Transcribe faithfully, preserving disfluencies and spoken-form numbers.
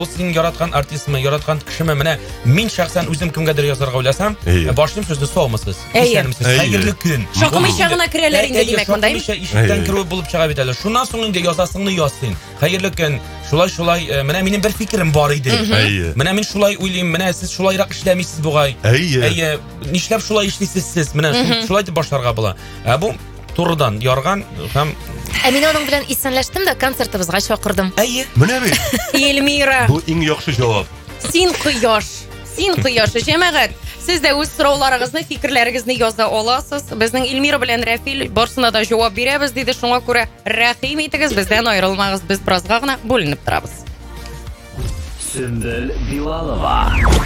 Ул син яраткан артистмы, яраткан кешеме, менә мин шәхсән үзем кемгәдер язарга уйласам, башлыйм сүзне саумысыз, исәнмесез, хәерле көн. Шакымыйча гына керәләр инде димәк монда. Шакымыйча ишектән керү булып чыга бит әле. Шуннан соң инде язасыңны яз син. Хәерле көн. Шулай шулай, менә минем бер фикерем бар иде. Менә мин шулай уйлыйм, менә сез шулайрак эшләмисез бугай. Әйе, нишләп шулай эшлисез сез? Менә шулай дип башларга була. Ә бу турыдан ярган һәм Ә мин аның белән исәнләштем дә концертыбызга чакырдым. Әйе. Менә бит. Эльмира. Бу иң яхшы җавап. Син кояш. Син кояш, җәмәгать. Сез дә үз сорауларыгызны, фикерләрегезне яза аласыз. Безнең Эльмира белән Рафил барсына да җавап бирәбез диде. Шуңа күрә рәхим итегез, бездән аерылмагыз. Без беразга гына бүленеп торабыз. Сөмбел Билалова.